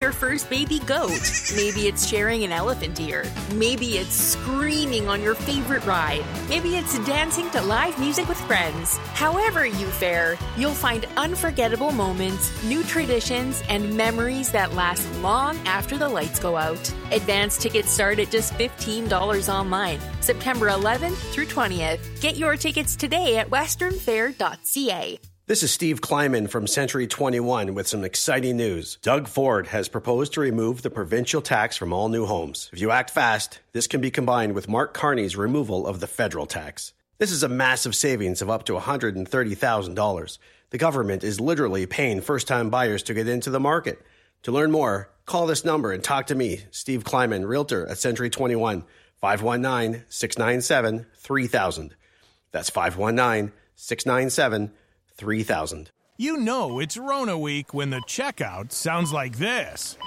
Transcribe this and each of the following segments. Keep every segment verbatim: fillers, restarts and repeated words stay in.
your first baby goat. Maybe it's sharing an elephant ear. Maybe it's screaming on your favorite ride. Maybe it's dancing to live music with friends. However you fare, you'll find unforgettable moments, new traditions, and memories that last long after the lights go out. Advance tickets start at just fifteen dollars online, September eleventh through twentieth. Get your tickets today at western fair dot c a. This is Steve Kleiman from Century twenty-one with some exciting news. Doug Ford has proposed to remove the provincial tax from all new homes. If you act fast, this can be combined with Mark Carney's removal of the federal tax. This is a massive savings of up to one hundred thirty thousand dollars. The government is literally paying first-time buyers to get into the market. To learn more, call this number and talk to me, Steve Kleiman, Realtor at Century twenty-one, five one nine, six nine seven, three thousand. That's five one nine, six nine seven, three thousand. You know it's Rona week when the checkout sounds like this.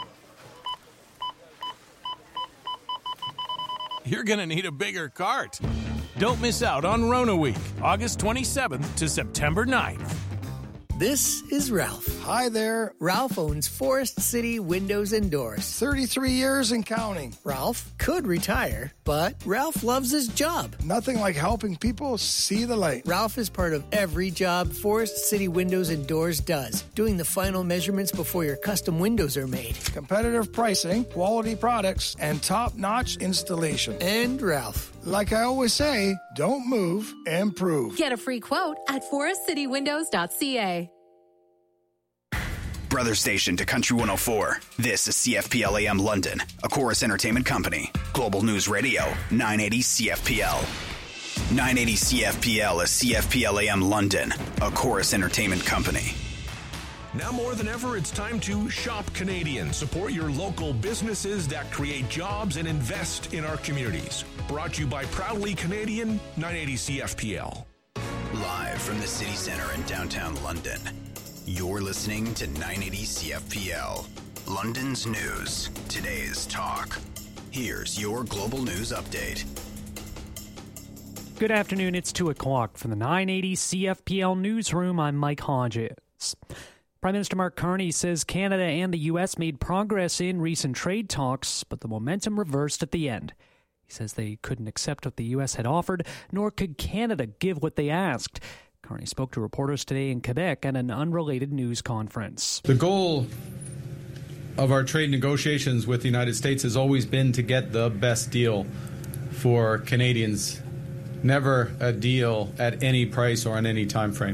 You're going to need a bigger cart. Don't miss out on Rona week, August twenty-seventh to September ninth. This is Ralph. Hi there. Ralph owns Forest City Windows and Doors. thirty-three years and counting. Ralph could retire, but Ralph loves his job. Nothing like helping people see the light. Ralph is part of every job Forest City Windows and Doors does, doing the final measurements before your custom windows are made. Competitive pricing, quality products, and top-notch installation. And Ralph. Like I always say, don't move, improve. Get a free quote at forest city windows dot c a. Brother station to Country one oh four. This is C F P L A M London, a Chorus Entertainment Company. Global News Radio, nine eighty C F P L. nine eighty C F P L is C F P L A M London, a Chorus Entertainment Company. Now more than ever, it's time to shop Canadian. Support your local businesses that create jobs and invest in our communities. Brought to you by Proudly Canadian, nine eighty C F P L. Live from the city center in downtown London, you're listening to nine eighty C F P L. London's news, today's talk. Here's your global news update. Good afternoon, it's two o'clock from the nine eighty C F P L newsroom. I'm Mike Hodges. Prime Minister Mark Carney says Canada and the U S made progress in recent trade talks, but the momentum reversed at the end. He says they couldn't accept what the U S had offered, nor could Canada give what they asked. Carney spoke to reporters today in Quebec at an unrelated news conference. The goal of our trade negotiations with the United States has always been to get the best deal for Canadians, never a deal at any price or on any time frame.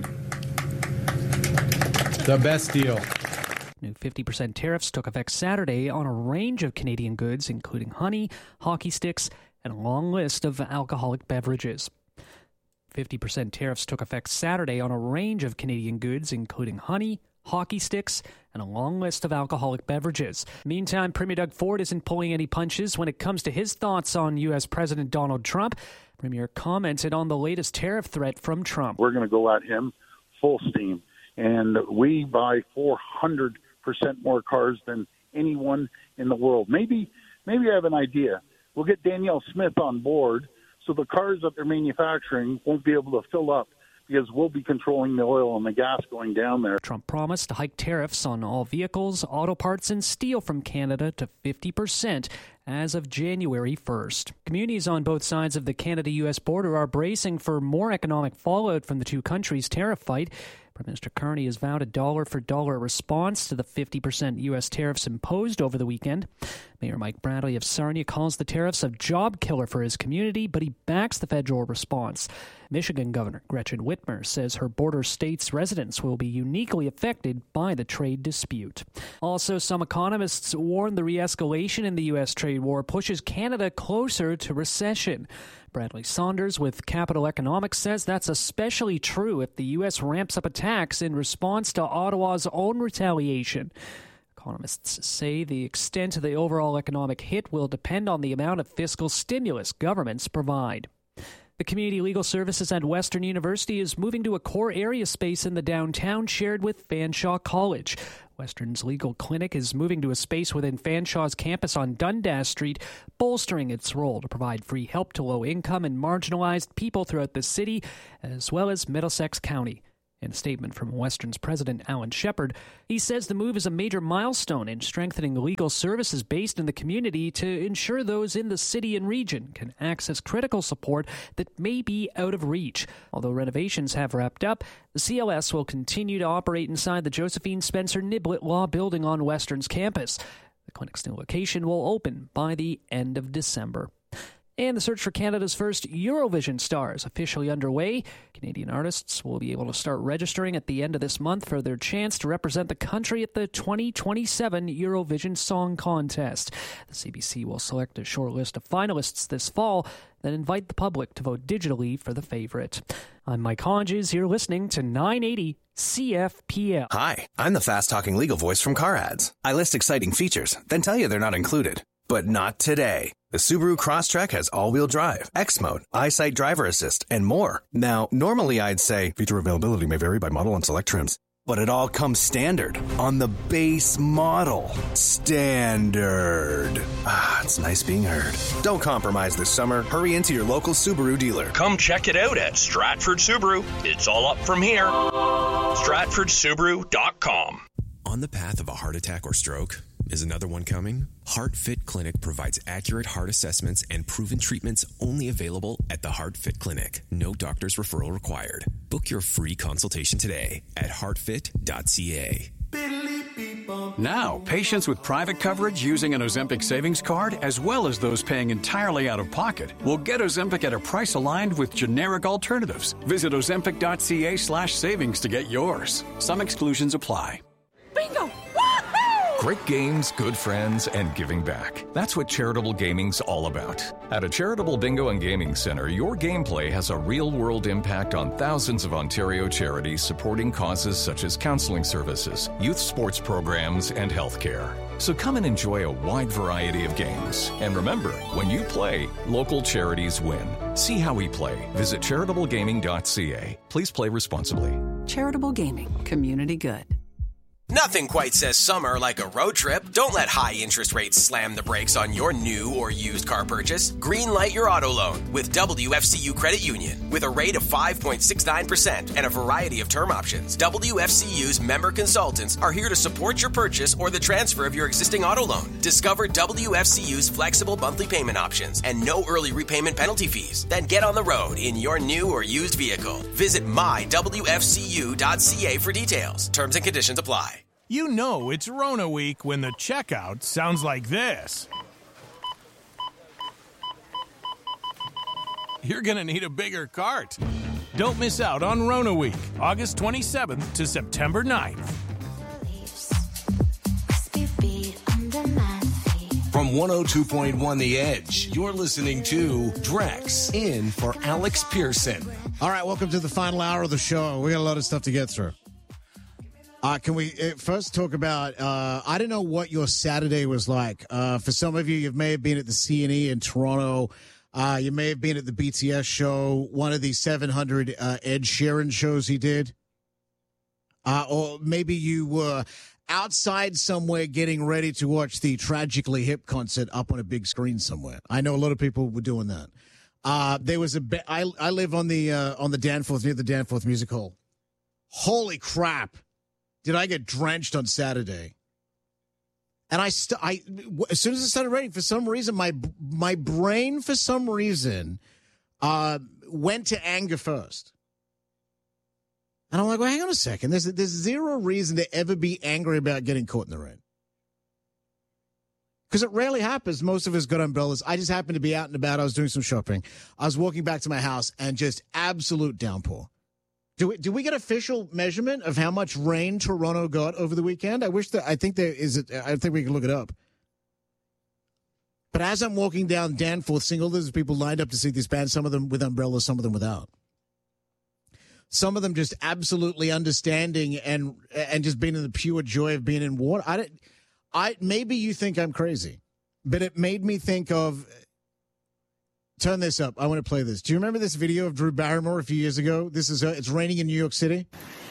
The best deal. New fifty percent tariffs took effect Saturday on a range of Canadian goods, including honey, hockey sticks, and a long list of alcoholic beverages. fifty percent tariffs took effect Saturday on a range of Canadian goods, including honey, hockey sticks, and a long list of alcoholic beverages. Meantime, Premier Doug Ford isn't pulling any punches when it comes to his thoughts on U S President Donald Trump. Premier commented on the latest tariff threat from Trump. We're going to go at him full steam. And we buy four hundred percent more cars than anyone in the world. Maybe maybe I have an idea. We'll get Danielle Smith on board so the cars that they're manufacturing won't be able to fill up because we'll be controlling the oil and the gas going down there. Trump promised to hike tariffs on all vehicles, auto parts, and steel from Canada to fifty percent as of January first. Communities on both sides of the Canada-U S border are bracing for more economic fallout from the two countries' tariff fight. Prime Minister Carney has vowed a dollar-for-dollar response to the fifty percent U S tariffs imposed over the weekend. Mayor Mike Bradley of Sarnia calls the tariffs a job killer for his community, but he backs the federal response. Michigan Governor Gretchen Whitmer says her border state's residents will be uniquely affected by the trade dispute. Also, some economists warn the re-escalation in the U S trade war pushes Canada closer to recession. Bradley Saunders with Capital Economics says that's especially true if the U S ramps up attacks in response to Ottawa's own retaliation. Economists say the extent of the overall economic hit will depend on the amount of fiscal stimulus governments provide. The Community Legal Services at Western University is moving to a core area space in the downtown shared with Fanshawe College. Western's legal clinic is moving to a space within Fanshawe's campus on Dundas Street, bolstering its role to provide free help to low-income and marginalized people throughout the city, as well as Middlesex County. In a statement from Western's president, Alan Shepard, he says the move is a major milestone in strengthening legal services based in the community to ensure those in the city and region can access critical support that may be out of reach. Although renovations have wrapped up, the C L S will continue to operate inside the Josephine Spencer Niblett Law Building on Western's campus. The clinic's new location will open by the end of December. And the search for Canada's first Eurovision star is officially underway. Canadian artists will be able to start registering at the end of this month for their chance to represent the country at the twenty twenty-seven Eurovision Song Contest. The C B C will select a short list of finalists this fall, then invite the public to vote digitally for the favorite. I'm Mike Hodges. You're listening to nine eighty C F P L. Hi, I'm the fast-talking legal voice from Car Ads. I list exciting features, then tell you they're not included. But not today. The Subaru Crosstrek has all-wheel drive, X-Mode, EyeSight driver assist, and more. Now, normally I'd say feature availability may vary by model and select trims, but it all comes standard on the base model. Standard. Ah, it's nice being heard. Don't compromise this summer. Hurry into your local Subaru dealer. Come check it out at Stratford Subaru. It's all up from here. Stratford Subaru dot com. On the path of a heart attack or stroke? Is another one coming? HeartFit Clinic provides accurate heart assessments and proven treatments only available at the HeartFit Clinic. No doctor's referral required. Book your free consultation today at heart fit dot c a. Now, patients with private coverage using an Ozempic savings card, as well as those paying entirely out of pocket, will get Ozempic at a price aligned with generic alternatives. Visit ozempic dot c a slash savings to get yours. Some exclusions apply. Bingo! Great games, good friends, and giving back. That's what Charitable Gaming's all about. At a Charitable Bingo and Gaming Center, your gameplay has a real-world impact on thousands of Ontario charities supporting causes such as counseling services, youth sports programs, and healthcare. So come and enjoy a wide variety of games. And remember, when you play, local charities win. See how we play. Visit charitable gaming dot c a. Please play responsibly. Charitable Gaming. Community good. Nothing quite says summer like a road trip. Don't let high interest rates slam the brakes on your new or used car purchase. Greenlight your auto loan with W F C U Credit Union. With a rate of five point six nine percent and a variety of term options, W F C U's member consultants are here to support your purchase or the transfer of your existing auto loan. Discover W F C U's flexible monthly payment options and no early repayment penalty fees. Then get on the road in your new or used vehicle. Visit my w f c u dot c a for details. Terms and conditions apply. You know it's Rona week when the checkout sounds like this. You're going to need a bigger cart. Don't miss out on Rona week, August twenty-seventh to September ninth. From one oh two point one The Edge, you're listening to Drex in for Alex Pearson. All right, welcome to the final hour of the show. We got a lot of stuff to get through. Uh, can we uh, first talk about, uh, I don't know what your Saturday was like. Uh, for some of you, you may have been at the C and E in Toronto. Uh, you may have been at the B T S show, one of the seven hundred uh, Ed Sheeran shows he did. Uh, or maybe you were outside somewhere getting ready to watch the Tragically Hip concert up on a big screen somewhere. I know a lot of people were doing that. Uh, there was a, be- I, I live on the, uh, on the Danforth, near the Danforth Music Hall. Holy crap. Did I get drenched on Saturday? And I, st- I, as soon as it started raining, for some reason, my my brain, for some reason, uh, went to anger first. And I'm like, well, hang on a second. There's there's zero reason to ever be angry about getting caught in the rain. Because it rarely happens. Most of us got umbrellas. I just happened to be out and about. I was doing some shopping. I was walking back to my house and just absolute downpour. Do we, do we get official measurement of how much rain Toronto got over the weekend? I wish that, I think there is, it, I think we can look it up. But as I'm walking down Danforth, seeing all those people lined up to see this band, some of them with umbrellas, some of them without. Some of them just absolutely understanding and and just being in the pure joy of being in water. I, don't, I maybe you think I'm crazy, but it made me think of. Turn this up. I want to play this. Do you remember this video of Drew Barrymore a few years ago? This is uh, it's raining in New York City.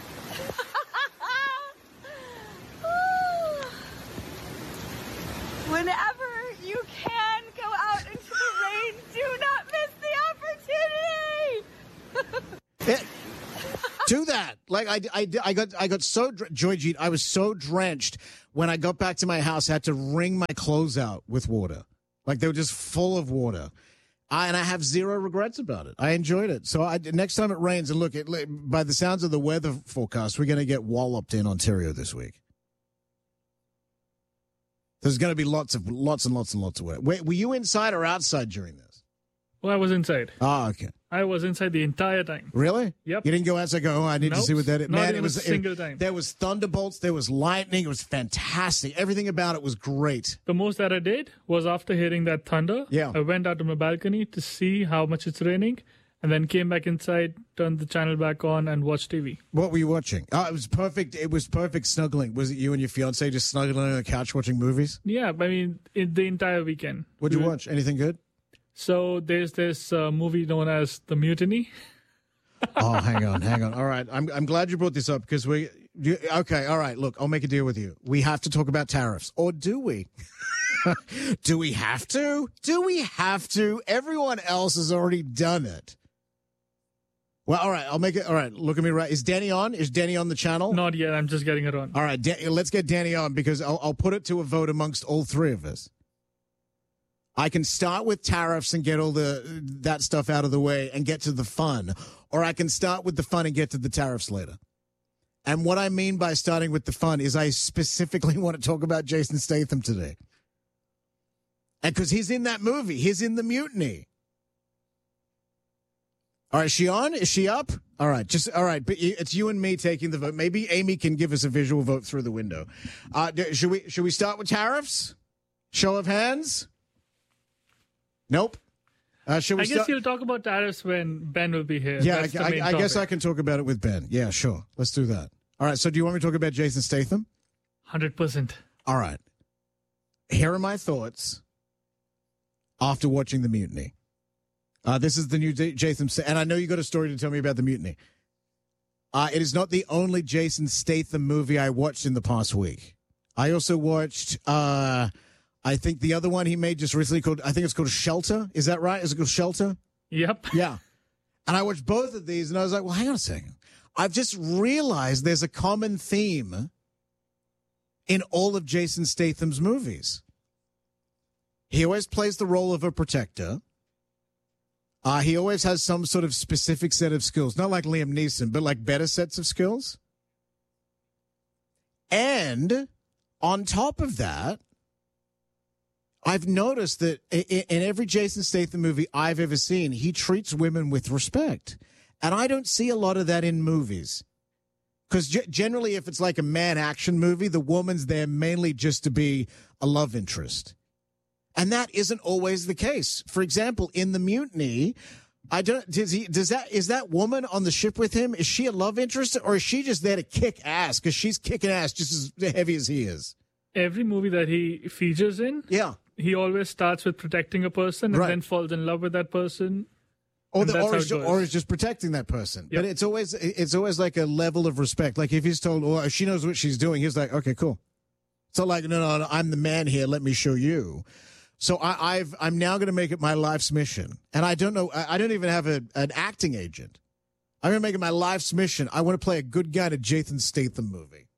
Whenever you can go out into the rain, do not miss the opportunity. It, Do that. Like I, I, I got, I got so Joy Jeet. I was so drenched when I got back to my house. I had to wring my clothes out with water, like they were just full of water. I, and I have zero regrets about it. I enjoyed it. So I, next time it rains, and look, it, by the sounds of the weather forecast, we're going to get walloped in Ontario this week. There's going to be lots of lots and lots and lots of weather. Wait, were you inside or outside during this? Well, I was inside. Oh, okay. I was inside the entire time. Really? Yep. You didn't go outside. Go. Oh, I need Nope. to see what that is. Not Man, even it was a single it, time. There was thunderbolts. There was lightning. It was fantastic. Everything about it was great. The most that I did was after hearing that thunder, Yeah. I went out to my balcony to see how much it's raining, and then came back inside, turned the channel back on, and watched T V. What were you watching? Oh, it was perfect. It was perfect snuggling. Was it you and your fiance just snuggling on the couch watching movies? Yeah, I mean, it, the entire weekend. What'd you We were- watch? Anything good? So there's this uh, movie known as The Mutiny. Oh, hang on, hang on. All right, I'm I'm glad you brought this up because we. You, okay, all right. Look, I'll make a deal with you. We have to talk about tariffs, or do we? Do we have to? Do we have to? Everyone else has already done it. Well, all right. I'll make it. All right. Look at me. Right. Is Danny on? Is Danny on the channel? Not yet. I'm just getting it on. All right. Da- let's get Danny on because I'll, I'll put it to a vote amongst all three of us. I can start with tariffs and get all the that stuff out of the way and get to the fun, or I can start with the fun and get to the tariffs later. And what I mean by starting with the fun is I specifically want to talk about Jason Statham today. And because he's in that movie, he's in The Mutiny. All right, is she on? Is she up? All right, just all right. But it's you and me taking the vote. Maybe Amy can give us a visual vote through the window. Uh, should we? Should we start with tariffs? Show of hands. Nope. Uh, should we I guess start? you'll talk about tariffs when Ben will be here. Yeah, That's the I, main I, I guess topic. I can talk about it with Ben. Yeah, sure. Let's do that. All right. So, do you want me to talk about Jason Statham? one hundred percent. All right. Here are my thoughts after watching The Mutiny. Uh, this is the new J- Jason, Sta- and I know you got a story to tell me about The Mutiny. Uh, it is not the only Jason Statham movie I watched in the past week. I also watched, uh, I think the other one he made just recently called, I think it's called Shelter. Is that right? Is it called Shelter? Yep. Yeah. And I watched both of these, and I was like, well, hang on a second. I've just realized there's a common theme in all of Jason Statham's movies. He always plays the role of a protector. Uh, he always has some sort of specific set of skills, not like Liam Neeson, but like better sets of skills. And on top of that, I've noticed that in every Jason Statham movie I've ever seen, he treats women with respect. And I don't see a lot of that in movies. Because g- generally, if it's like a man action movie, the woman's there mainly just to be a love interest. And that isn't always the case. For example, in The Mutiny, I don't, does he, does that, is that woman on the ship with him, is she a love interest or is she just there to kick ass? Because she's kicking ass just as heavy as he is. Every movie that he features in, yeah, he always starts with protecting a person and Right. then falls in love with that person. Or, and the, that's or, how is, it ju- goes. or is just protecting that person. Yep. But it's always it's always like a level of respect. Like if he's told, oh, if she knows what she's doing, he's like, okay, cool. It's not like, no, no, no, I'm the man here. Let me show you. So I, I've I'm now going to make it my life's mission. And I don't know, I, I don't even have a, an acting agent. I'm going to make it my life's mission. I want to play a good guy in a Jason Statham movie.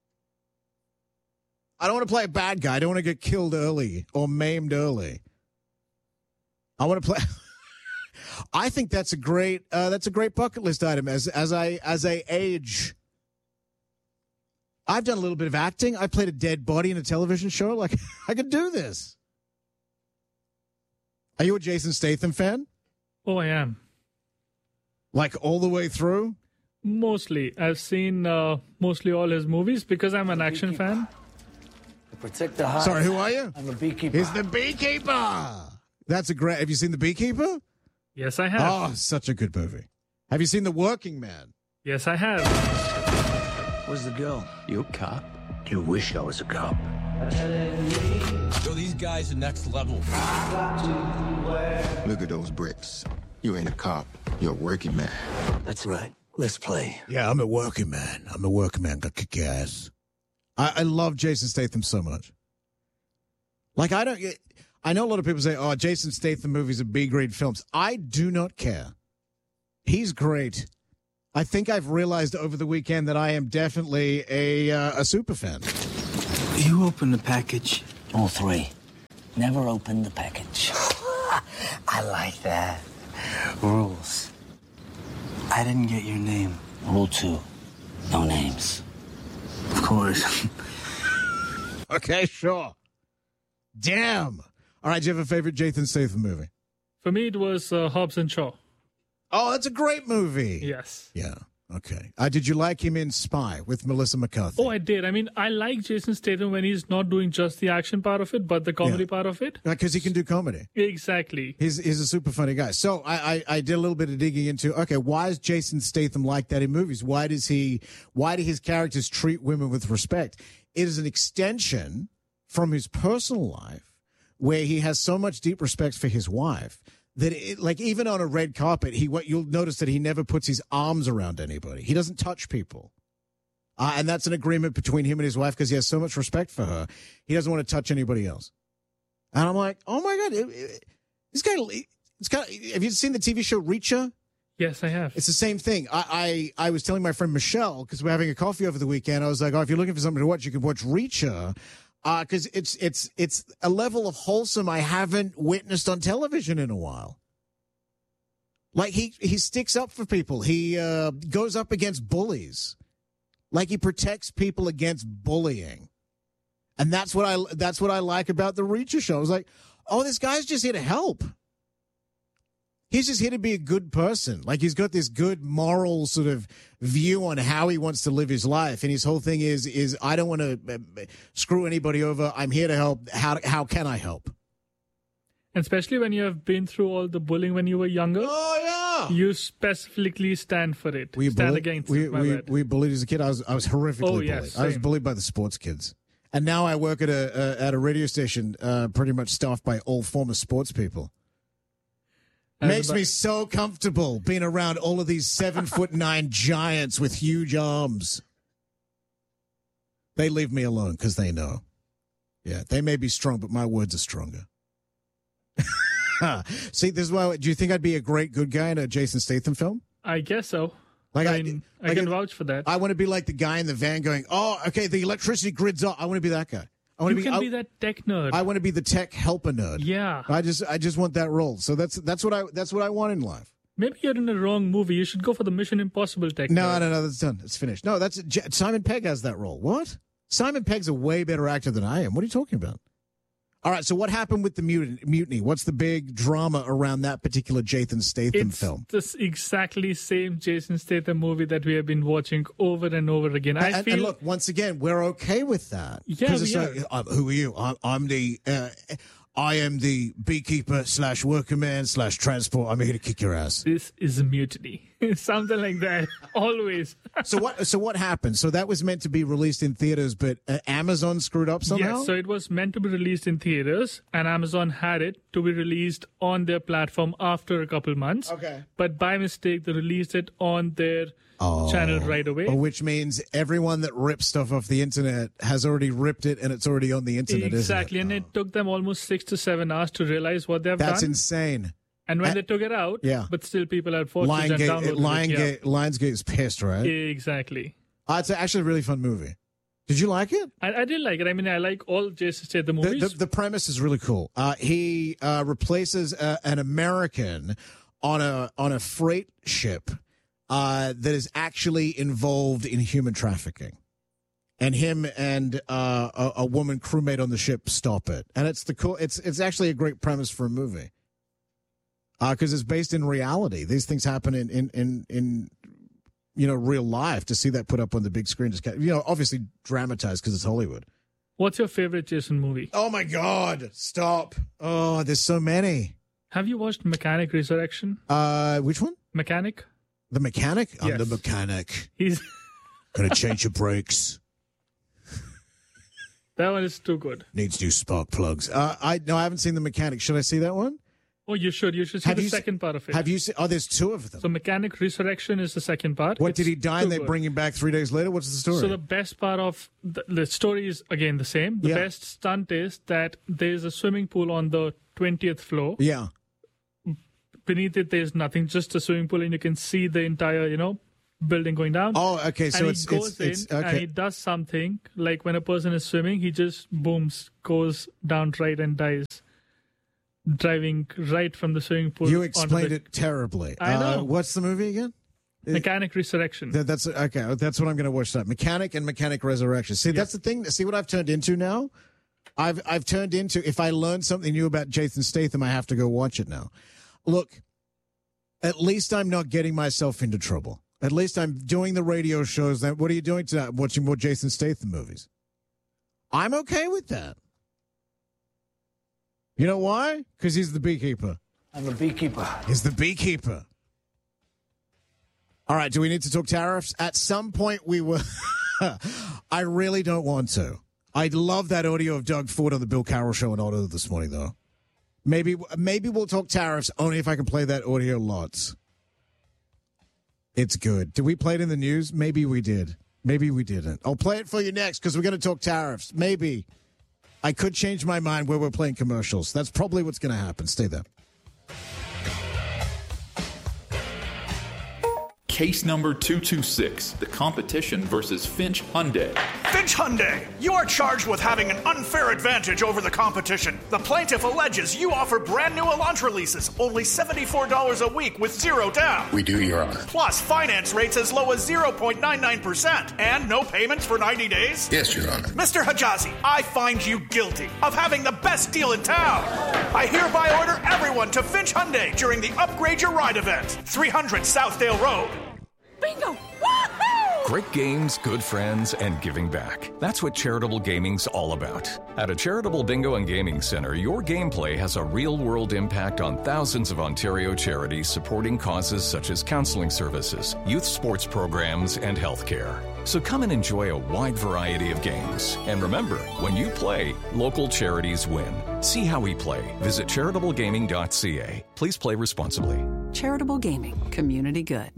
I don't want to play a bad guy. I don't want to get killed early or maimed early. I want to play. I think that's a great uh, that's a great bucket list item as as I as I age. I've done a little bit of acting. I played a dead body in a television show. Like I could do this. Are you a Jason Statham fan? Oh, I am. Like all the way through? Mostly. I've seen uh, mostly all his movies because I'm an action fan. Protect the hive. Sorry, who are you? I'm a beekeeper. He's the beekeeper. That's a great. Have you seen The Beekeeper? Yes, I have. Oh, such a good movie. Have you seen The Working Man? Yes, I have. Where's the deal? You a cop? You wish I was a cop. Yo, these guys are next level. Look at those bricks. You ain't a cop. You're a working man. That's right. Let's play. Yeah, I'm a working man. I'm a working man. Got kick ass. I, I love Jason Statham so much. Like, I don't. I know a lot of people say, oh, Jason Statham movies are B-grade films. I do not care. He's great. I think I've realized over the weekend that I am definitely a uh, a super fan. You open the package. All three. Never open the package. I like that. Rules. I didn't get your name. Rule two. No names. Of course. Okay, sure. Damn. All right, do you have a favorite Jason Statham movie? For me, it was uh, Hobbs and Shaw. Oh, that's a great movie. Yes. Yeah. Okay. Uh, did you like him in Spy with Melissa McCarthy? Oh, I did. I mean, I like Jason Statham when he's not doing just the action part of it, but the comedy Yeah. part of it. Because he can do comedy. Exactly. He's he's a super funny guy. So I, I, I did a little bit of digging into, okay, why is Jason Statham like that in movies? Why does he, why do his characters treat women with respect? It is an extension from his personal life where he has so much deep respect for his wife that, it, like, even on a red carpet, he what you'll notice that he never puts his arms around anybody. He doesn't touch people. Uh, and that's an agreement between him and his wife because he has so much respect for her. He doesn't want to touch anybody else. And I'm like, oh, my God. It, it, this guy, it's got, have you seen the T V show Reacher? Yes, I have. It's the same thing. I, I, I was telling my friend Michelle, because we're having a coffee over the weekend, I was like, oh, if you're looking for something to watch, you can watch Reacher. Because uh, it's it's it's a level of wholesome I haven't witnessed on television in a while. Like, he, he sticks up for people. He uh, goes up against bullies. Like, he protects people against bullying. And that's what I that's what I like about the Reacher show. I was like, oh, this guy's just here to help. He's just here to be a good person. Like, he's got this good moral sort of view on how he wants to live his life. And his whole thing is, is I don't want to uh, screw anybody over. I'm here to help. How how can I help? And especially when you have been through all the bullying when you were younger. Oh, yeah. You specifically stand for it. Were you stand bullied? against we, it. My we, bad. we bullied as a kid. I was I was horrifically Oh, bullied. yes, I was same. bullied by the sports kids. And now I work at a, a at a radio station uh, pretty much staffed by all former sports people. As Makes about- me so comfortable being around all of these seven foot nine giants with huge arms. They leave me alone because they know. Yeah, they may be strong, but my words are stronger. See, this is why. Do you think I'd be a great good guy in a Jason Statham film? I guess so. Like I, I, mean, I like can I- vouch for that. I want to be like the guy in the van going, "Oh, okay, the electricity grid's off." I want to be that guy. I want you to be. can I, be that tech nerd. I want to be the tech helper nerd. Yeah. I just, I just want that role. So that's that's what I that's what I want in life. Maybe you're in the wrong movie. You should go for the Mission Impossible tech No, nerd. no, no, that's done. It's finished. No, that's J- Simon Pegg has that role. What? Simon Pegg's a way better actor than I am. What are you talking about? All right, so what happened with the mut- mutiny? What's the big drama around that particular Jason Statham It's film? this exactly same Jason Statham movie that we have been watching over and over again. I and, feel and look, once again, we're okay with that. Yeah, 'Cause it's we like, uh, who are you? I'm, I'm the, uh, I am the beekeeper slash worker man slash transport. I'm here to kick your ass. this is a mutiny. Something like that. Always. So what? So what happened? So that was meant to be released in theaters, but uh, Amazon screwed up somehow. Yes, so it was meant to be released in theaters, and Amazon had it to be released on their platform after a couple months. Okay. But by mistake, they released it on their Oh. channel right away. Oh, which means everyone that rips stuff off the internet has already ripped it, and it's already on the internet. Exactly, isn't it? and it took them almost six to seven hours to realize what they've That's done. insane. And when Uh, they took it out, yeah. but still people had forced and Lionsgate, downloaded Lionsgate, it. Lionsgate is pissed, right? Yeah. Exactly. Uh, it's actually a really fun movie. Did you like it? I, I did like it. I mean, I like all Jason Statham The, movies. the, the premise is really cool. Uh, he uh, replaces uh, an American on a on a freight ship uh, that is actually involved in human trafficking, and him and uh, a, a woman crewmate on the ship stop it. And it's the cool. It's it's actually a great premise for a movie because uh, it's based in reality. These things happen in in in. in you know, real life. To see that put up on the big screen, just you know, obviously dramatized because it's Hollywood. What's your favorite Jason movie? Oh my God! Stop! Oh, there's so many. Have you watched Mechanic Resurrection? Uh, which one? Mechanic. The mechanic. I'm Yes. the mechanic. He's Gonna change your brakes. that one is too good. Needs new spark plugs. Uh, I no, I haven't seen the mechanic. Should I see that one? Oh, you should. You should see Have the you se- second part of it. Have you seen? Oh, there's two of them. So Mechanic Resurrection is the second part. What It's did he die too and they good. bring him back three days later? What's the story? So the best part of the, the story is again the same. The Yeah. best stunt is that there's a swimming pool on the twentieth floor. yeah. Beneath it, there's nothing, just a swimming pool, and you can see the entire, you know, building going down. Oh, okay. So and it's he goes it's, it's in okay. and he does something like when a person is swimming, he just booms, goes down right and dies, driving right from the swimming pool. You onto explained the- it terribly. I know. Uh, what's the movie again? Mechanic Resurrection. That, that's okay. That's what I'm going to watch. That Mechanic and Mechanic Resurrection. See, that's the thing. See what I've turned into now. I've I've turned into. If I learn something new about Jason Statham, I have to go watch it now. Look, at least I'm not getting myself into trouble. At least I'm doing the radio shows. That what are you doing tonight? I'm watching more Jason Statham movies. I'm okay with that. You know why? Because he's the beekeeper. I'm a beekeeper. He's the beekeeper. All right, do we need to talk tariffs? At some point we will. I really don't want to. I love that audio of Doug Ford on the Bill Carroll show in auto this morning, though. Maybe maybe we'll talk tariffs only if I can play that audio lots. It's good. Did we play it in the news? Maybe we did. Maybe we didn't. I'll play it for you next because we're going to talk tariffs. Maybe. I could change my mind where we're playing commercials. That's probably what's going to happen. Stay there. Case number two two six, the competition versus Finch Hyundai. Finch Hyundai, you are charged with having an unfair advantage over the competition. The plaintiff alleges you offer brand new Elantra leases, only seventy-four dollars a week with zero down. We do, Your Honor. Plus finance rates as low as zero point nine nine percent and no payments for ninety days? Yes, Your Honor. Mister Hijazi, I find you guilty of having the best deal in town. I hereby order everyone to Finch Hyundai during the Upgrade Your Ride event, three hundred Southdale Road. Bingo! Woohoo! Great games, good friends, and giving back. That's what charitable gaming's all about. At a charitable bingo and gaming center, your gameplay has a real-world impact on thousands of Ontario charities supporting causes such as counseling services, youth sports programs, and healthcare. So come and enjoy a wide variety of games. And remember, when you play, local charities win. See how we play. Visit charitable gaming dot c a. Please play responsibly. Charitable gaming. Community good.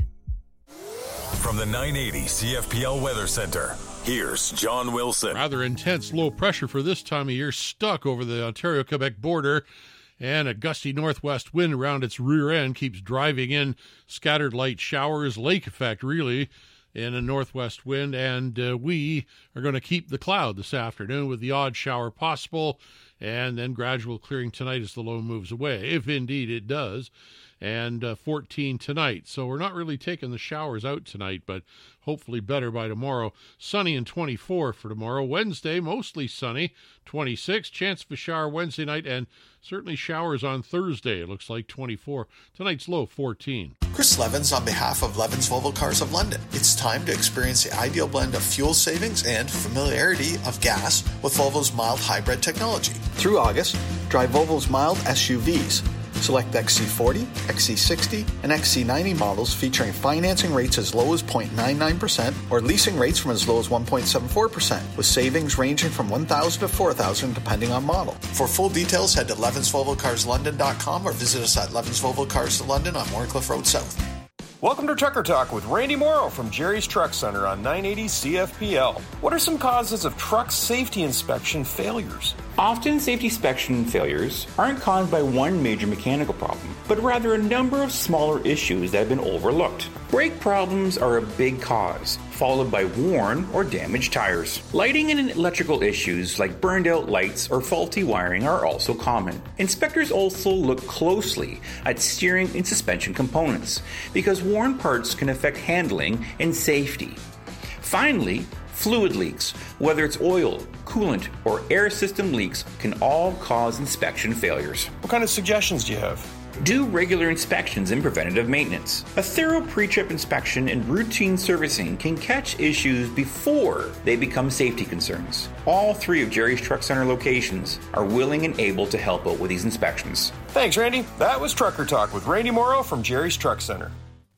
From the nine eighty C F P L Weather Center, here's John Wilson. Rather intense low pressure for this time of year stuck over the Ontario-Quebec border, and a gusty northwest wind around its rear end keeps driving in scattered light showers, lake effect really, in a northwest wind, and uh, we are going to keep the cloud this afternoon with the odd shower possible, and then gradual clearing tonight as the low moves away, if indeed it does. And uh, fourteen tonight. So we're not really taking the showers out tonight, but hopefully better by tomorrow. Sunny and twenty-four for tomorrow. Wednesday, mostly sunny, twenty-six. Chance of a shower Wednesday night, and certainly showers on Thursday. It looks like twenty-four. Tonight's low, fourteen. Chris Levins on behalf of Levins Volvo Cars of London. It's time to experience the ideal blend of fuel savings and familiarity of gas with Volvo's mild hybrid technology. Through August, drive Volvo's mild S U Vs. Select X C forty, X C sixty, and X C ninety models featuring financing rates as low as zero point nine nine percent or leasing rates from as low as one point seven four percent, with savings ranging from one thousand dollars to four thousand dollars depending on model. For full details, head to Levins Volvo Cars London dot com or visit us at Levins Volvo Cars London on Warncliffe Road South. Welcome to Trucker Talk with Randy Morrow from Jerry's Truck Center on nine eighty C F P L. What are some causes of truck safety inspection failures? Often, safety inspection failures aren't caused by one major mechanical problem, but rather a number of smaller issues that have been overlooked. Brake problems are a big cause, followed by worn or damaged tires. Lighting and electrical issues like burned out lights or faulty wiring are also common. Inspectors also look closely at steering and suspension components, because worn parts can affect handling and safety. Finally, fluid leaks, whether it's oil, coolant, or air system leaks, can all cause inspection failures. What kind of suggestions do you have? Do regular inspections and preventative maintenance. A thorough pre-trip inspection and routine servicing can catch issues before they become safety concerns. All three of Jerry's Truck Center locations are willing and able to help out with these inspections. Thanks, Randy. That was Trucker Talk with Randy Morrow from Jerry's Truck Center.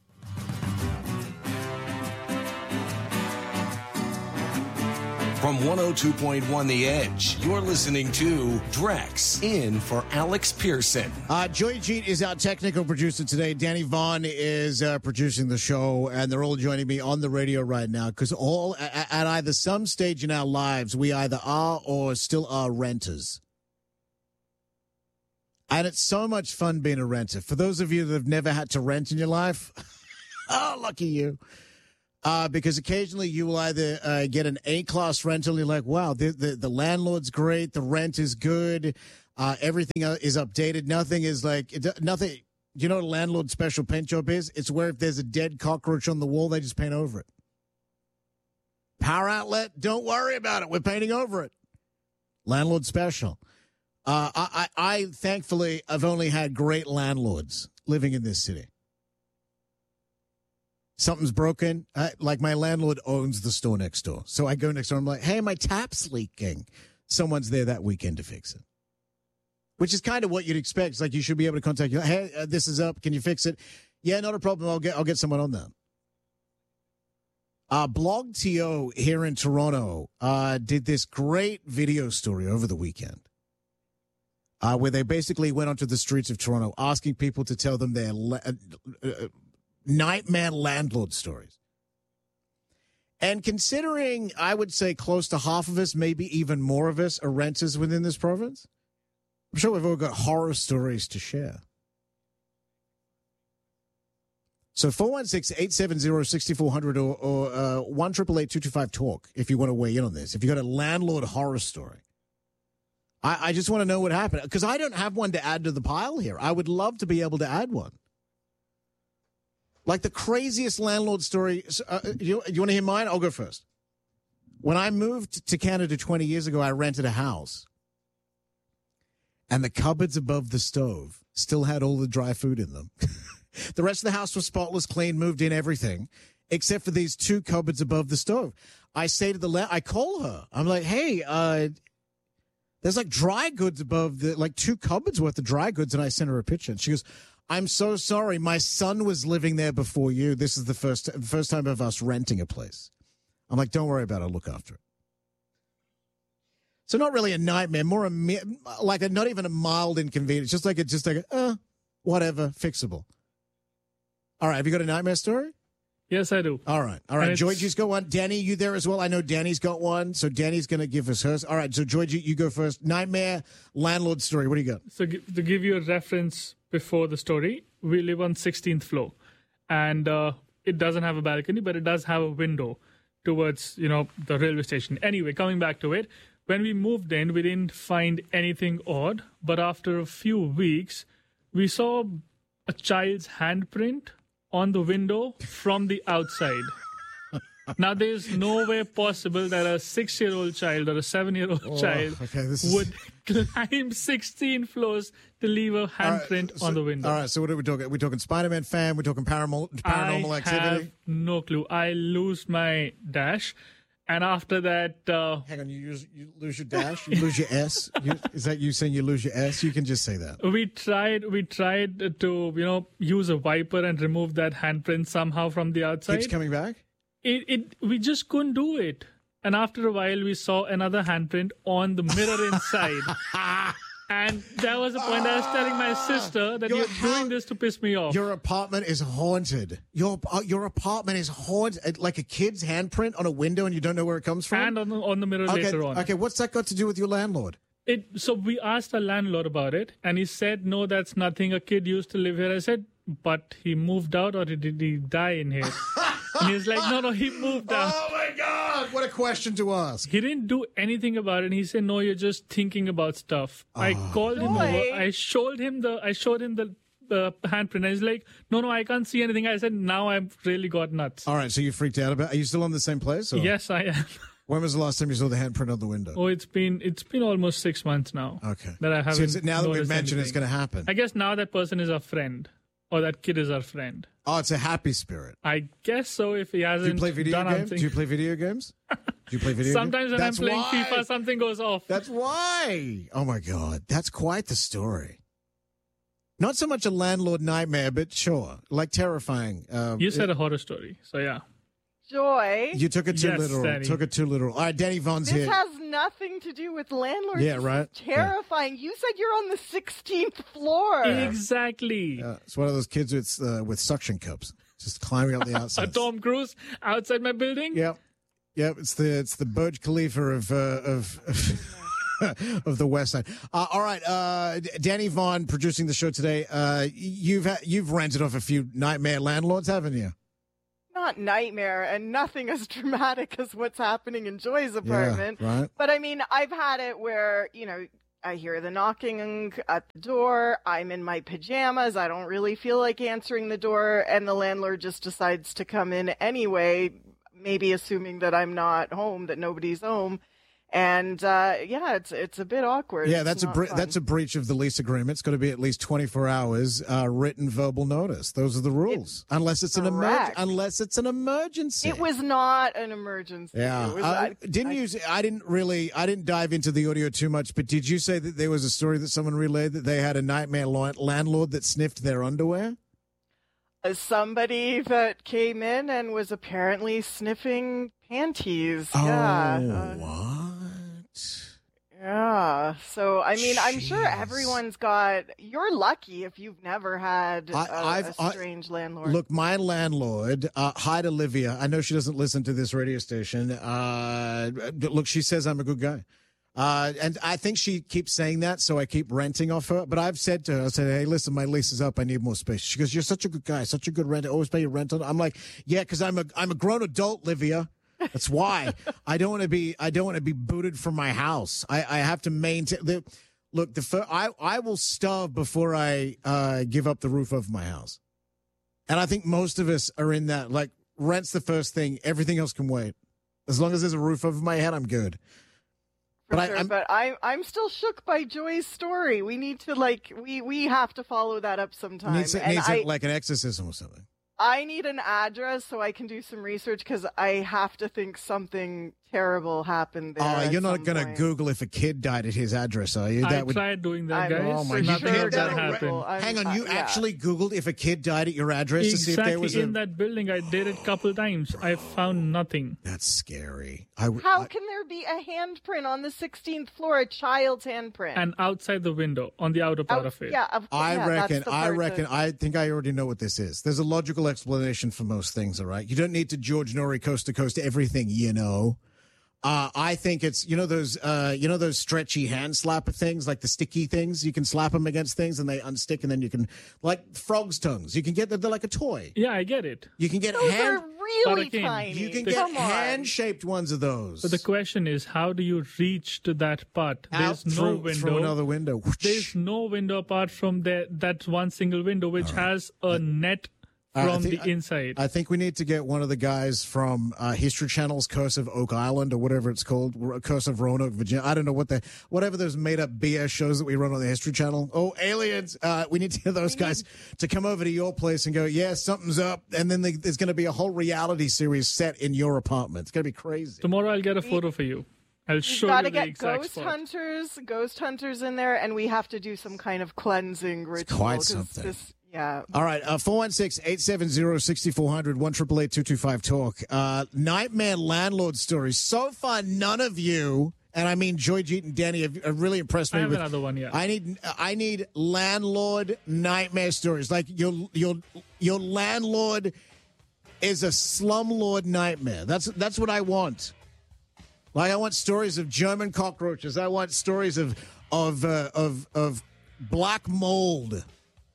From one oh two point one The Edge, you're listening to Drex, in for Alex Pearson. Uh, Joy Jeet is our technical producer today. Danny Vaughn is uh, producing the show, and they're all joining me on the radio right now because all at, at either some stage in our lives, we either are or still are renters. And it's so much fun being a renter. For those of you that have never had to rent in your life, oh, lucky you. Uh, because occasionally you will either uh, get an A-class rental, you're like, wow, the, the, the landlord's great, the rent is good, uh, everything is updated, nothing is like, it, nothing, you know what a landlord special paint job is? It's where if there's a dead cockroach on the wall, they just paint over it. Power outlet, don't worry about it, we're painting over it. Landlord special. Uh, I, I, I, thankfully, I've only had great landlords living in this city. Something's broken. Uh, like my landlord owns the store next door. So I go next door. I'm like, hey, my tap's leaking. Someone's there that weekend to fix it. Which is kind of what you'd expect. It's like you should be able to contact you. Hey, uh, this is up. Can you fix it? Yeah, not a problem. I'll get I'll get someone on that. Uh, BlogTO here in Toronto uh, did this great video story over the weekend uh, where they basically went onto the streets of Toronto asking people to tell them their la- uh, uh, nightmare landlord stories. And considering, I would say close to half of us, maybe even more of us, are renters within this province, I'm sure we've all got horror stories to share. So four one six, eight seven zero, six four zero zero or, or uh, one eight eight eight, two two five, talk if you want to weigh in on this. If you got a landlord horror story. I, I just want to know what happened, because I don't have one to add to the pile here. I would love to be able to add one. Like the craziest landlord story. Uh, you, you want to hear mine? I'll go first. When I moved to Canada twenty years ago, I rented a house. And the cupboards above the stove still had all the dry food in them. The rest of the house was spotless, clean, moved in, everything, except for these two cupboards above the stove. I say to the la- I call her. I'm like, hey, uh, there's like dry goods above the, like two cupboards worth of dry goods. And I sent her a picture. And she goes, I'm so sorry. My son was living there before you. This is the first, first time of us renting a place. I'm like, don't worry about it. I'll look after it. So not really a nightmare, more a, like a, not even a mild inconvenience. Just like a, just like a, uh, whatever, fixable. All right. Have you got a nightmare story? Yes, I do. All right. All right. Georgie's got one. Danny, you there as well? I know Danny's got one. So Danny's going to give us hers. All right. So Georgie, you go first. Nightmare landlord story. What do you got? So to give you a reference before the story, we live on sixteenth floor, and uh, it doesn't have a balcony, but it does have a window towards, you know, the railway station. Anyway, coming back to it, when we moved in, we didn't find anything odd, but after a few weeks, we saw a child's handprint on the window from the outside. Now, there's no way possible that a six-year-old child or a seven-year-old oh, child okay, this is... would climb sixteen floors to leave a handprint right, so, on the window. All right, so what are we talking? Are we talking Spider-Man fan? We're talking paranormal, paranormal I activity? I have no clue. I lose my dash. And after that... Uh, Hang on, you, use, you lose your dash? You lose your S? You, is that you saying you lose your S? You can just say that. We tried we tried to, you know, use a wiper and remove that handprint somehow from the outside. Keeps coming back? It, it We just couldn't do it. And after a while, we saw another handprint on the mirror inside. And that was the point I was telling my sister that your you're house, doing this to piss me off. Your apartment is haunted. Your uh, your apartment is haunted. Like a kid's handprint on a window and you don't know where it comes from? And on the, on the mirror okay, later on. Okay, what's that got to do with your landlord? It So we asked our landlord about it, and he said, no, that's nothing. A kid used to live here. I said, but he moved out or did he die in here? And he's like, no, no, he moved out. Oh, my God. What a question to ask. He didn't do anything about it. And he said, no, you're just thinking about stuff. Oh. I called him over. I showed him the I showed him the uh, handprint. And he's like, no, no, I can't see anything. I said, now I've really got nuts. All right, so you freaked out about it. Are you still on the same place? Or? Yes, I am. When was the last time you saw the handprint on the window? Oh, it's been it's been almost six months now. Okay. That I haven't so now that we've mentioned anything. It's going to happen. I guess now that person is our friend. Or that kid is our friend. Oh, it's a happy spirit. I guess so. If he hasn't. Do you play video done games? anything. Do you play video games? Do you play video Sometimes games? when Sometimes when I'm playing why. FIFA, something goes off. That's why. Oh my God, that's quite the story. Not so much a landlord nightmare, but sure, like terrifying. Um, you said it, a horror story, so yeah. Joy. You took it too yes, literal. Danny. Took it too literal. All right, Danny Vaughn's this here. This has nothing to do with landlords. Yeah, right. This is terrifying. Yeah. You said you're on the sixteenth floor. Exactly. Uh, it's one of those kids with uh, with suction cups, just climbing up the outside. A Tom Cruise outside my building. Yep, yep. It's the it's the Burj Khalifa of uh, of. of of the West Side. Uh, all right, uh, Danny Vaughn producing the show today. Uh, you've ha- you've rented off a few nightmare landlords, haven't you? No, not nightmare and nothing as dramatic as what's happening in Joy's apartment. Yeah, right. But I mean, I've had it where, you know, I hear the knocking at the door. I'm in my pajamas. I don't really feel like answering the door. And the landlord just decides to come in anyway, maybe assuming that I'm not home, that nobody's home. And uh, yeah, it's it's a bit awkward. Yeah, it's that's a bre- that's a breach of the lease agreement. It's going to be at least twenty-four hours uh, written verbal notice. Those are the rules, it, unless it's an emer- unless it's an emergency. It was not an emergency. Yeah, it was, uh, I, didn't I, you? I didn't really. I didn't dive into the audio too much, but did you say that there was a story that someone relayed that they had a nightmare landlord that sniffed their underwear? Somebody that came in and was apparently sniffing panties. Oh, yeah. Uh, what? Yeah. So, I mean, Jeez. I'm sure everyone's got. You're lucky if you've never had a, I, I've, a strange I, landlord. Look, my landlord, uh, hi to Olivia. I know she doesn't listen to this radio station. Uh, look, she says I'm a good guy. Uh, and I think she keeps saying that, so I keep renting off her. But I've said to her, I said, hey, listen, my lease is up. I need more space. She goes, you're such a good guy, such a good renter. Always pay your rent. I'm like, yeah, because I'm a, I'm a grown adult, Livia. That's why I don't want to be, I don't want to be booted from my house. I, I have to maintain the, look, the, fir- I, I will starve before I, uh, give up the roof over my house. And I think most of us are in that, like, rent's the first thing. Everything else can wait. As long as there's a roof over my head, I'm good. For But sure, I, I'm, but I'm I'm still shook by Joy's story. We need to like we we have to follow that up sometime. needs, and needs I, a, like an exorcism or something. I need an address so I can do some research because I have to think something terrible happened there. Oh, at you're not some going to point. Google if a kid died at his address, are you? I would... tried doing that, I'm guys. Oh my Nothing God. of that happened. Hang on, you uh, yeah. actually Googled if a kid died at your address to see if Exactly there was a... in that building. I did it a couple times. I found nothing. That's scary. I, w- How I- can there be a handprint on the sixteenth floor, a child's handprint? And outside the window, on the outer part Out- of it. Yeah, of course. I yeah, reckon, that's the I part reckon, that- I think I already know what this is. There's a logical explanation for most things, all right? You don't need to George Norrie coast to coast everything, you know. Uh, I think it's, you know, those, uh, you know, those stretchy hand slapper things, like the sticky things. You can slap them against things and they unstick, and then you can, like frog's tongues. You can get them, they're like a toy. Yeah, I get it. You can get Those hand, are really But again, tiny. you can the- get Come on. hand-shaped ones of those. But the question is, how do you reach to that part? Out There's no through, window. through another window. There's no window apart from the, that one single window, which has a net Uh, I from think- the inside. I think we need to get one of the guys from uh, History Channel's Curse of Oak Island or whatever it's called, Curse of Roanoke, Virginia. I don't know what the whatever those made up B S shows that we run on the History Channel. Oh, aliens! Uh, we need to get those guys to come over to your place and go, yeah, something's up, and then they, there's going to be a whole reality series set in your apartment. It's going to be crazy. Tomorrow I'll get a photo for you. I'll We've show got you to the get exact ghost spot. hunters, ghost hunters in there, and we have to do some kind of cleansing ritual. quite 'cause something. This, yeah. All right, uh, four one six, eight seven zero, six four zero zero, one eight eight eight, two two five, talk. Uh, nightmare landlord stories. So far, none of you, and I mean Joy, Jeet, and Danny, have, have really impressed me. I have with, another one, yeah. I need, I need landlord nightmare stories. Like your, your, your landlord is a slumlord nightmare. That's that's what I want. Like I want stories of German cockroaches. I want stories of of uh, of of black mold.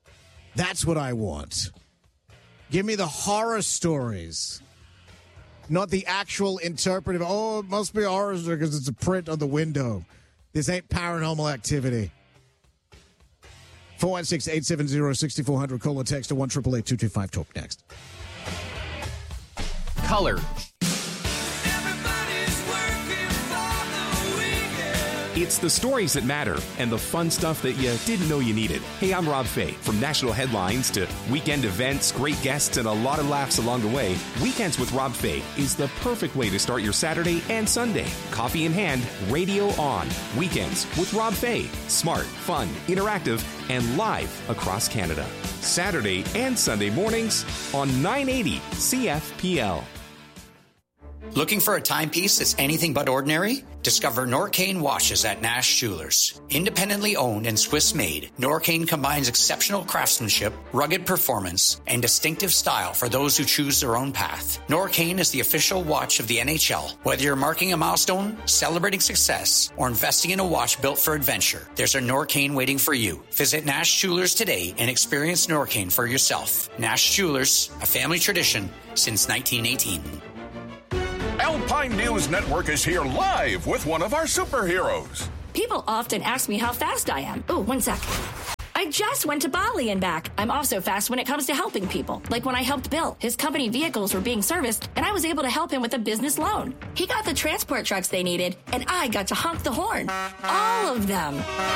That's what I want. Give me the horror stories, not the actual interpretive. Oh, it must be horror because it's a print on the window. This ain't paranormal activity. four one six, eight seven zero, six four zero zero. Call or text to one eight eight eight, two two five, talk next. Color. It's the stories that matter and the fun stuff that you didn't know you needed. Hey, I'm Rob Fay. From national headlines to weekend events, great guests, and a lot of laughs along the way, Weekends with Rob Fay is the perfect way to start your Saturday and Sunday. Coffee in hand, radio on. Weekends with Rob Fay. Smart, fun, interactive, and live across Canada. Saturday and Sunday mornings on nine eighty C F P L. Looking for a timepiece that's anything but ordinary? Discover Norcane watches at Nash Jewelers. Independently owned and Swiss-made, Norcane combines exceptional craftsmanship, rugged performance, and distinctive style for those who choose their own path. Norcane is the official watch of the N H L. Whether you're marking a milestone, celebrating success, or investing in a watch built for adventure, there's a Norcane waiting for you. Visit Nash Jewelers today and experience Norcane for yourself. Nash Jewelers, a family tradition since nineteen eighteen. Alpine News Network is here live with one of our superheroes. People often ask me how fast I am. Oh, one sec. I just went to Bali and back. I'm also fast when it comes to helping people. Like when I helped Bill. His company vehicles were being serviced, and I was able to help him with a business loan. He got the transport trucks they needed, and I got to honk the horn. All of them.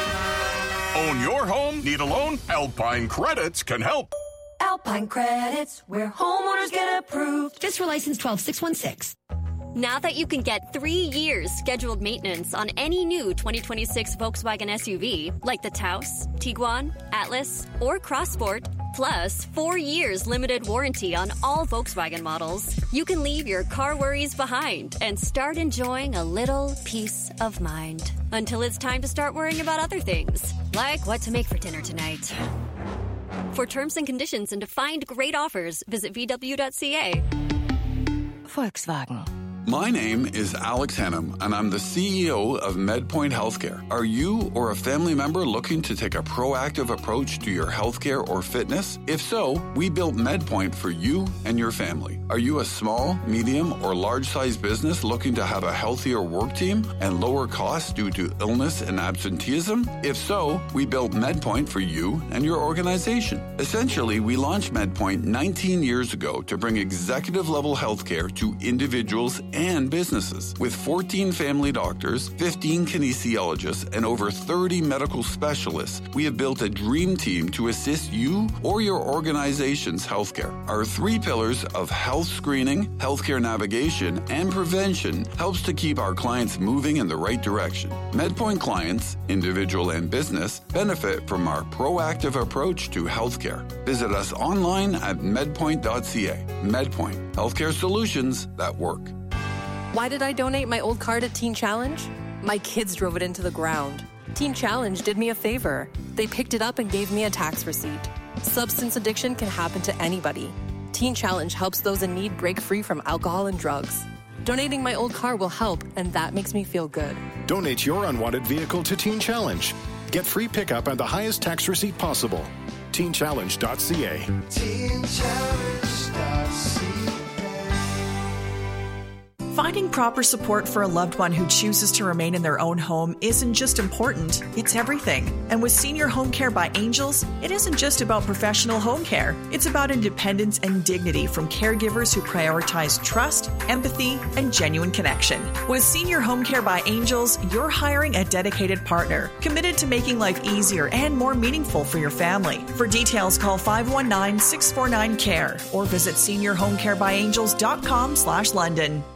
Own your home? Need a loan? Alpine Credits can help. Alpine Credits, where homeowners get approved. Just for license twelve six one six. Now that you can get three years scheduled maintenance on any new twenty twenty-six Volkswagen S U V, like the Taos, Tiguan, Atlas, or Crossport, plus four years limited warranty on all Volkswagen models, you can leave your car worries behind and start enjoying a little peace of mind. Until it's time to start worrying about other things, like what to make for dinner tonight. For terms and conditions and to find great offers, visit V W dot C A. Volkswagen. My name is Alex Hannum, and I'm the C E O of MedPoint Healthcare. Are you or a family member looking to take a proactive approach to your healthcare or fitness? If so, we built MedPoint for you and your family. Are you a small, medium, or large-sized business looking to have a healthier work team and lower costs due to illness and absenteeism? If so, we built MedPoint for you and your organization. Essentially, we launched MedPoint nineteen years ago to bring executive-level healthcare to individuals and businesses. With fourteen family doctors, fifteen kinesiologists, and over thirty medical specialists, we have built a dream team to assist you or your organization's healthcare. Our three pillars of health screening, healthcare navigation, and prevention helps to keep our clients moving in the right direction. MedPoint clients, individual and business, benefit from our proactive approach to healthcare. Visit us online at medpoint dot c a. MedPoint, healthcare solutions that work. Why did I donate my old car to Teen Challenge? My kids drove it into the ground. Teen Challenge did me a favor. They picked it up and gave me a tax receipt. Substance addiction can happen to anybody. Teen Challenge helps those in need break free from alcohol and drugs. Donating my old car will help, and that makes me feel good. Donate your unwanted vehicle to Teen Challenge. Get free pickup and the highest tax receipt possible. teen challenge dot c a. teen challenge dot c a. Finding proper support for a loved one who chooses to remain in their own home isn't just important, it's everything. And with Senior Home Care by Angels, it isn't just about professional home care. It's about independence and dignity from caregivers who prioritize trust, empathy, and genuine connection. With Senior Home Care by Angels, you're hiring a dedicated partner, committed to making life easier and more meaningful for your family. For details, call five one nine, six four nine, C A R E or visit senior home care by angels dot com slash London.